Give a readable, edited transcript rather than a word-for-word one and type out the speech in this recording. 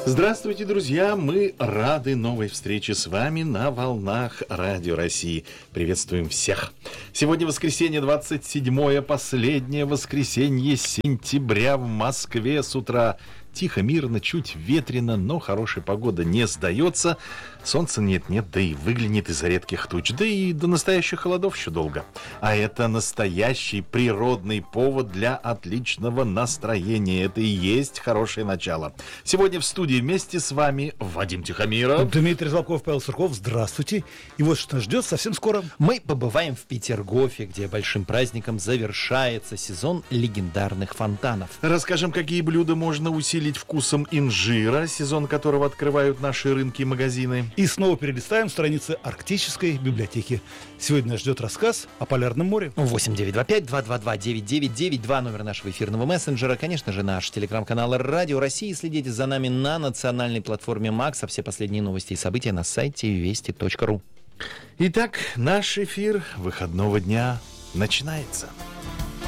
Здравствуйте, друзья! Мы рады новой встрече с вами на волнах Радио России. Приветствуем всех! Сегодня воскресенье, 27-е, последнее воскресенье сентября в Москве с утра. Тихо, мирно, чуть ветрено, но хорошая погода не сдается. Солнца нет-нет, да и выглянет из-за редких туч. Да и до настоящих холодов еще долго. А это настоящий природный повод для отличного настроения. Это и есть хорошее начало. Сегодня в студии вместе с вами Вадим Тихомиров, Дмитрий Золков, Павел Сурков. Здравствуйте. И вот что нас ждет совсем скоро. Мы побываем в Петергофе, где большим праздником завершается сезон легендарных фонтанов. Расскажем, какие блюда можно усилить вкусом инжира, сезон которого открывают наши рынки и магазины. И снова перелистаем страницы Арктической библиотеки. Сегодня нас ждет рассказ о Полярном море. 8-925-222-9992, номер нашего эфирного мессенджера. Конечно же, наш телеграм-канал Радио России. Следите за нами на национальной платформе МАКС. А все последние новости и события на сайте вести.ру. Итак, наш эфир выходного дня начинается.